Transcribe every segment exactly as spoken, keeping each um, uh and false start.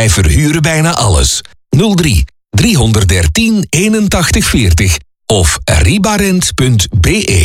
Wij verhuren bijna alles. nul drie driehonderddertien eenentachtig veertig of ribarent punt be.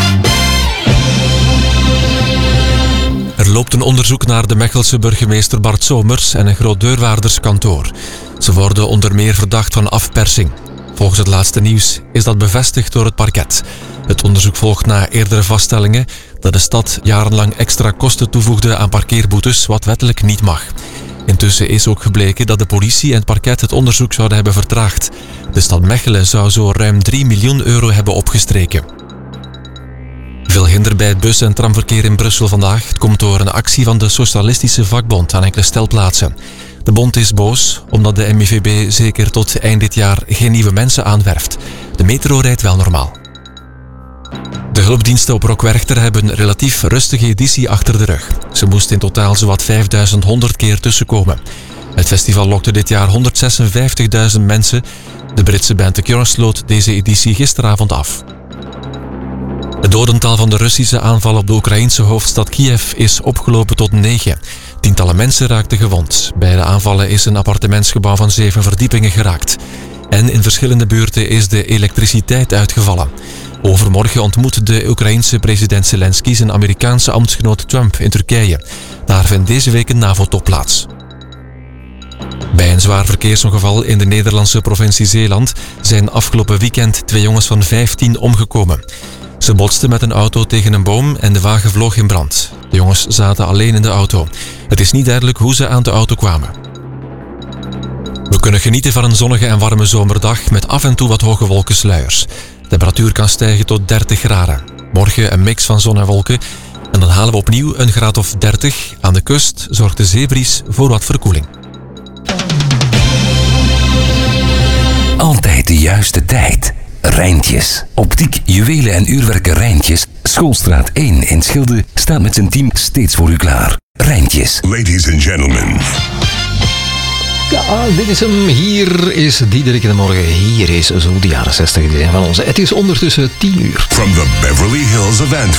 Er loopt een onderzoek naar de Mechelse burgemeester Bart Somers en een groot deurwaarderskantoor. Ze worden onder meer verdacht van afpersing. Volgens het laatste nieuws is dat bevestigd door het parket. Het onderzoek volgt na eerdere vaststellingen dat de stad jarenlang extra kosten toevoegde aan parkeerboetes, wat wettelijk niet mag. Intussen is ook gebleken dat de politie en het parket het onderzoek zouden hebben vertraagd. De stad Mechelen zou zo ruim drie miljoen euro hebben opgestreken. Veel hinder bij het bus- en tramverkeer in Brussel vandaag. Het komt door een actie van de Socialistische Vakbond aan enkele stelplaatsen. De bond is boos omdat de M I V B zeker tot eind dit jaar geen nieuwe mensen aanwerft. De metro rijdt wel normaal. De hulpdiensten op Rockwerchter hebben een relatief rustige editie achter de rug. Ze moesten in totaal zowat vijfduizend honderd keer tussenkomen. Het festival lokte dit jaar honderdzesenvijftigduizend mensen. De Britse band The Cure sloot deze editie gisteravond af. Het dodental van de Russische aanval op de Oekraïense hoofdstad Kiev is opgelopen tot negen. Tientallen mensen raakten gewond. Bij de aanvallen is een appartementsgebouw van zeven verdiepingen geraakt. En in verschillende buurten is de elektriciteit uitgevallen. Overmorgen ontmoet de Oekraïense president Zelensky zijn Amerikaanse ambtsgenoot Trump in Turkije. Daar vindt deze week een NAVO-top plaats. Bij een zwaar verkeersongeval in de Nederlandse provincie Zeeland zijn afgelopen weekend twee jongens van vijftien omgekomen. Ze botsten met een auto tegen een boom en de wagen vloog in brand. De jongens zaten alleen in de auto. Het is niet duidelijk hoe ze aan de auto kwamen. We kunnen genieten van een zonnige en warme zomerdag met af en toe wat hoge wolkensluiers. De temperatuur kan stijgen tot dertig graden. Morgen een mix van zon en wolken. En dan halen we opnieuw een graad of dertig. Aan de kust zorgt de zeebries voor wat verkoeling. Altijd de juiste tijd. Rijntjes. Optiek, juwelen en uurwerken Rijntjes. Schoolstraat één in Schilde staat met zijn team steeds voor u klaar. Rijntjes. Ladies and gentlemen. Ja, dit is hem. Hier is Diederik in de morgen. Hier is zo de jaren zestig. Die zijn van ons. Het is ondertussen tien uur. From the Beverly Hills of Antwerp.